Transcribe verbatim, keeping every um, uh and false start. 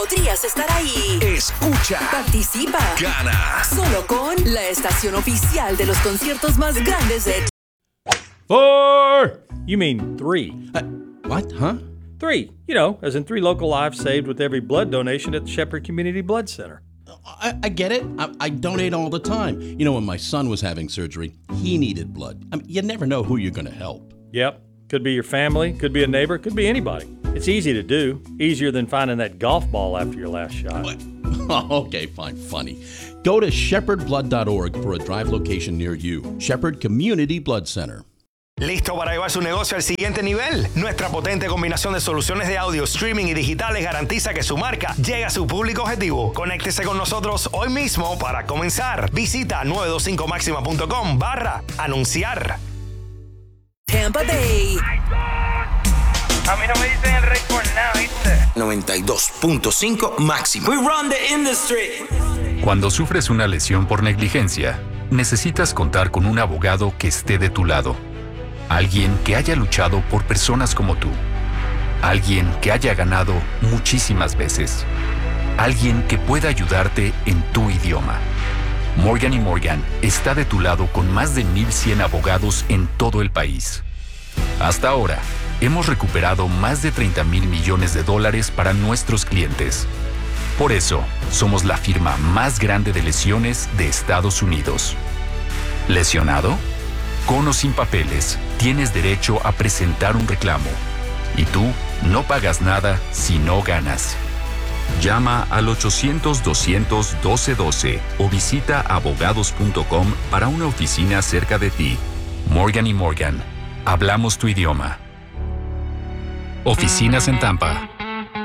podrías estar ahí. Escucha, participa, gana. Solo con la estación oficial de los conciertos más grandes de... Four! You mean three. Uh, what, huh? Three. You know, as in three local lives saved with every blood donation at the Shepherd Community Blood Center. I, I get it. I, I donate all the time. You know, when my son was having surgery, he needed blood. I mean, you never know who you're going to help. Yep. Could be your family, could be a neighbor, could be anybody. It's easy to do. Easier than finding that golf ball after your last shot. What? Okay, fine, funny. Go to shepherd blood dot org for a drive location near you. Shepherd Community Blood Center. ¿Listo para llevar su negocio al siguiente nivel? Nuestra potente combinación de soluciones de audio, streaming y digitales garantiza que su marca llegue a su público objetivo. Conéctese con nosotros hoy mismo para comenzar. Visita nueve dos cinco máxima punto com barra anunciar. Tampa Bay. A mí no me dicen el rey por nada, ¿viste? noventa y dos punto cinco máximo. We run the industry. Cuando sufres una lesión por negligencia, necesitas contar con un abogado que esté de tu lado. Alguien que haya luchado por personas como tú. Alguien que haya ganado muchísimas veces. Alguien que pueda ayudarte en tu idioma. Morgan y Morgan está de tu lado con más de mil cien abogados en todo el país. Hasta ahora, hemos recuperado más de treinta mil millones de dólares para nuestros clientes. Por eso, somos la firma más grande de lesiones de Estados Unidos. ¿Lesionado? Con o sin papeles, tienes derecho a presentar un reclamo. Y tú no pagas nada si no ganas. Llama al ochocientos, doscientos, doce doce o visita abogados punto com para una oficina cerca de ti. Morgan y Morgan. Hablamos tu idioma. Oficinas en Tampa.